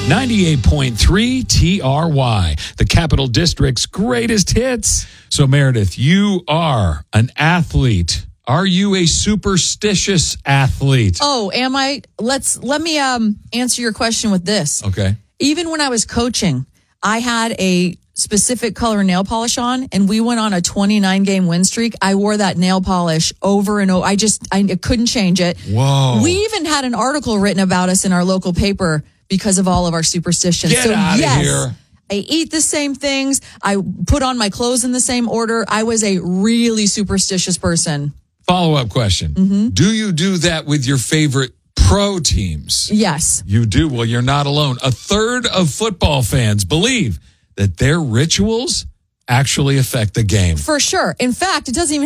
98.3 TRY, the Capital District's greatest hits. So, Meredith, you are an athlete. Are you a superstitious athlete? Oh, am I? Let me answer your question with this. Okay. Even when I was coaching, I had a specific color nail polish on, and we went on a 29-game win streak. I wore that nail polish over and over. I couldn't change it. Whoa. We even had an article written about us in our local paper because of all of our superstitions. Get out of here. I eat the same things. I put on my clothes in the same order. I was a really superstitious person. Follow-up question. Mm-hmm. Do you do that with your favorite pro teams? Yes. You do. Well, you're not alone. A third of football fans believe that their rituals actually affect the game. For sure. In fact, it doesn't even